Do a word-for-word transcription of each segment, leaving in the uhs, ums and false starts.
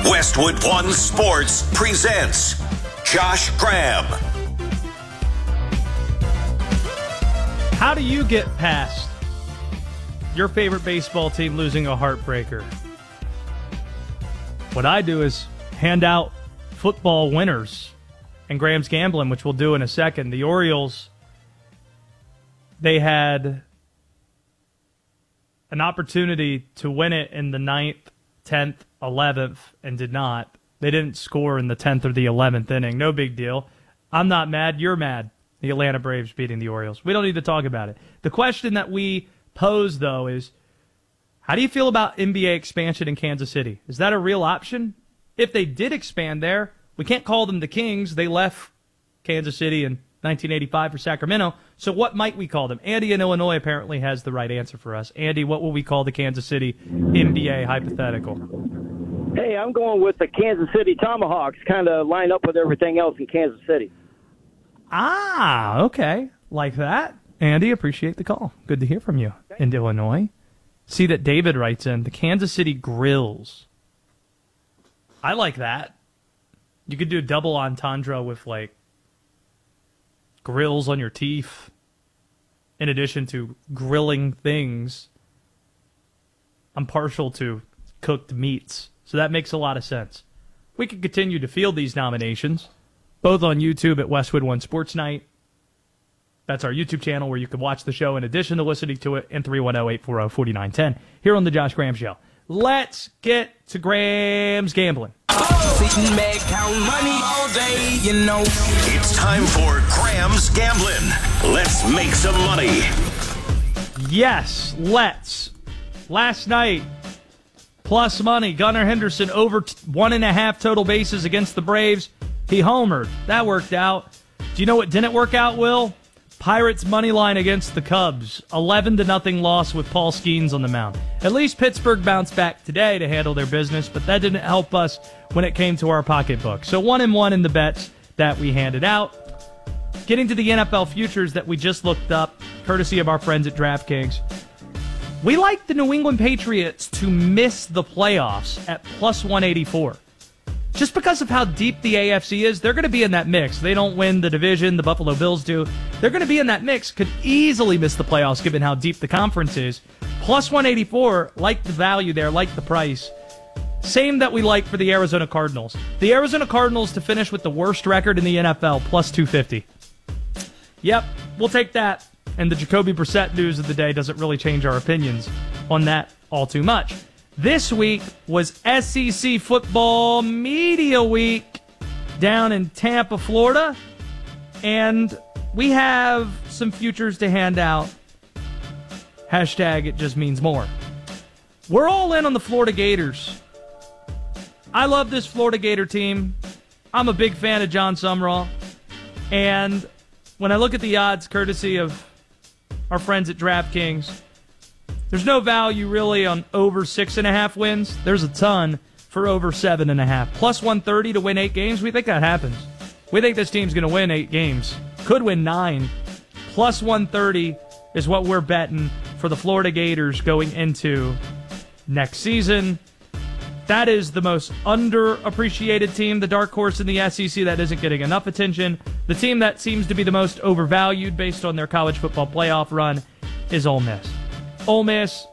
Westwood One Sports presents Josh Graham. How do you get past your favorite baseball team losing a heartbreaker? What I do is hand out football winners and Graham's Gambling, which we'll do in a second. The Orioles, they had an opportunity to win it in the ninth, tenth, eleventh, and did not. They didn't score in the tenth or the eleventh inning. No big deal. I'm not mad. You're mad. The Atlanta Braves beating the Orioles. We don't need to talk about it. The question that we pose, though, is how do you feel about N B A expansion in Kansas City? Is that a real option? If they did expand there, we can't call them the Kings. They left Kansas City in nineteen eighty-five for Sacramento. So what might we call them? Andy in Illinois apparently has the right answer for us. Andy, what will we call the Kansas City N B A hypothetical? Hey, I'm going with the Kansas City Tomahawks, kind of line up with everything else in Kansas City. Ah, okay. Like that. Andy, appreciate the call. Good to hear from you in Illinois. See that David writes in, the Kansas City Grills. I like that. You could do a double entendre with, like, grills on your teeth in addition to grilling things. I'm partial to cooked meats, so that makes a lot of sense. We could continue to field these nominations, both on YouTube at Westwood One Sports Night. That's our YouTube channel where you can watch the show in addition to listening to it, and three one zero, eight four zero, four nine one zero here on the Josh Graham Show. Let's get to Graham's Gambling. Sitting back, count money all day, you know. It's time for Graham's Gambling. Let's make some money. Yes, let's. Last night, plus money, Gunnar Henderson over t- one and a half total bases against the Braves. He homered. That worked out. Do you know what didn't work out, Will? Pirates money line against the Cubs. eleven to nothing loss with Paul Skeens on the mound. At least Pittsburgh bounced back today to handle their business, but that didn't help us when it came to our pocketbook. So one and one in the bets that we handed out. Getting to the N F L futures that we just looked up, courtesy of our friends at DraftKings. We like the New England Patriots to miss the playoffs at plus one eighty-four. Just because of how deep the A F C is, they're going to be in that mix. They don't win the division, the Buffalo Bills do. They're going to be in that mix, could easily miss the playoffs given how deep the conference is. Plus one eighty-four, like the value there, like the price. Same that we like for the Arizona Cardinals. The Arizona Cardinals to finish with the worst record in the N F L, plus two fifty. Yep, we'll take that. And the Jacoby Brissett news of the day doesn't really change our opinions on that all too much. This week was S E C Football Media Week down in Tampa, Florida. And we have some futures to hand out. Hashtag it just means more. We're all in on the Florida Gators. I love this Florida Gator team. I'm a big fan of John Sumrall. And when I look at the odds, courtesy of our friends at DraftKings, there's no value really on over six and a half wins. There's a ton for over seven and a half. Plus one thirty to win eight games. We think that happens. We think this team's going to win eight games. Could win nine. Plus one thirty is what we're betting for the Florida Gators going into next season. That is the most underappreciated team, the dark horse in the S E C that isn't getting enough attention. The team that seems to be the most overvalued based on their college football playoff run is Ole Miss. Ole Miss,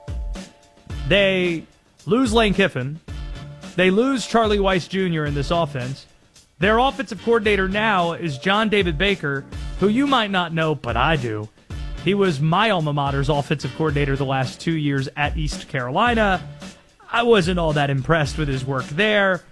they lose Lane Kiffin. They lose Charlie Weiss Junior in this offense. Their offensive coordinator now is John David Baker, who you might not know, but I do. He was my alma mater's offensive coordinator the last two years at East Carolina. I wasn't all that impressed with his work there.